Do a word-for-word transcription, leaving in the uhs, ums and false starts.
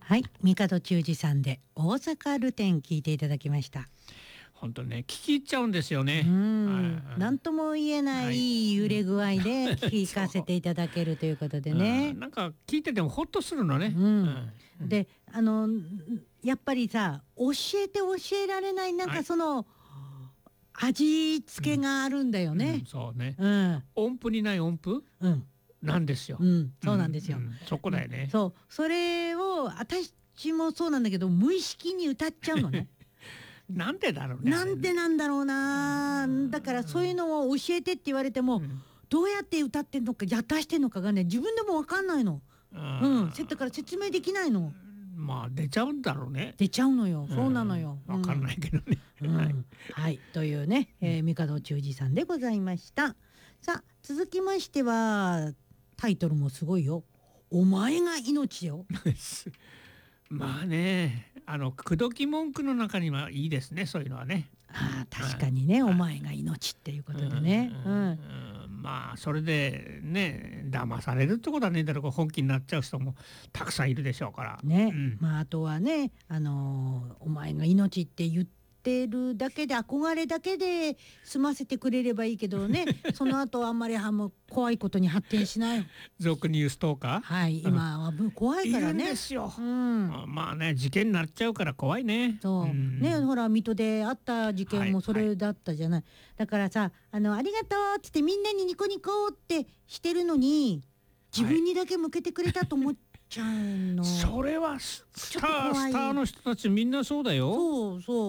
はい、帝忠治さんで大阪ルテン聞いていただきました。 本当ね、聞き入っちゃうんですよね。 うん、なんとも言えない揺れ具合で聞かせていただけるということでね。 うん、なんか聞いててもほっとするのね。 うんうん、で、あのやっぱりさ、教えて教えられないなんかその、はい、味付けがあるんだよね。 うんうん、そうね、 うん、 音符にない音符、うん、なんですよ。 うん、そうなんですよ。 うんうん、そこだよね。 そう、それを私もそうなんだけど無意識に歌っちゃうのね。 なんでだろうね。 なんでなんだろうな。だからそういうのを教えてって言われても、うん、どうやって歌ってんのかやったしてんのかがね、自分でも分かんないの。うん、だから説明できないの。 まあ出ちゃうんだろうね。 出ちゃうのよ。そうなのよ。 わ、うん、かんないけどね。 うん、はい、はい、というね、えー、帝忠治さんでございました。さあ続きましてはタイトルもすごいよ。お前が命よ。 まあね、あの口説き文句の中にはいいですね、そういうのはね。 ああ確かにね、うん、お前が命っていうことでね。 まあそれでね騙されるってことはねえだろう、本気になっちゃう人もたくさんいるでしょうからね。うん、まああとはね、あのー、お前が命って言っててるだけで憧れだけで済ませてくれればいいけどねその後あんまりはも怖いことに発展しない。 俗に言うストーカー、 はい、今は怖いからね。 いるんですよ、うん、まあね事件になっちゃうから怖いね。 そう、うん、ね、ほら水戸であった事件もそれだったじゃない、はいはい、だからさ、あのありがとうっつってみんなにニコニコってしてるのに自分にだけ向けてくれたと思って、はい、ちゃうの。 それはスタースターの人たちみんなそうだよ。 そうそう。